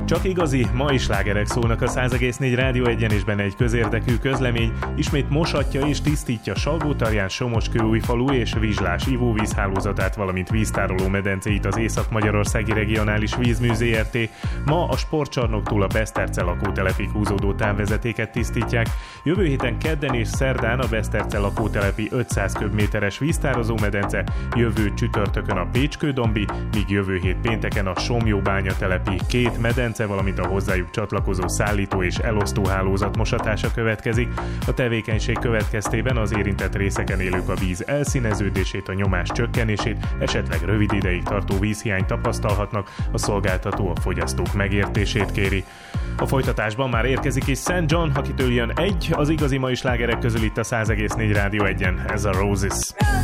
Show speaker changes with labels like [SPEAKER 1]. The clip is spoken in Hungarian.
[SPEAKER 1] Csak igazi, mai slágerek szólnak a 100,4 Rádió 1-en, és benne egy közérdekű közlemény. Ismét mosatja és tisztítja Salgótarján, Somoskőújfalu és Vizslás ivóvízhálózatát, valamint víztároló medencéit az Észak-Magyarországi Regionális Vízmű Zrt. Ma a sportcsarnoktól a Beszterce lakótelepig húzódó távvezetéket tisztítják. Jövő héten kedden és szerdán a Beszterce lakótelepi 500 köbméteres víztározó medence, jövő csütörtökön a Pécskődombi, míg jövő hét pénteken a Somlyóbánya telepi 2 medence, valamint a hozzájuk csatlakozó szállító és elosztó hálózat mosatása következik. A tevékenység következtében az érintett részeken élők a víz elszíneződését, a nyomás csökkenését, esetleg rövid ideig tartó vízhiányt tapasztalhatnak, a szolgáltató a fogyasztók megértését kéri. A folytatásban már érkezik is St. John, akitől jön egy az igazi mai slágerek közül itt a 100,4 Rádió 1-en, ez a Roses.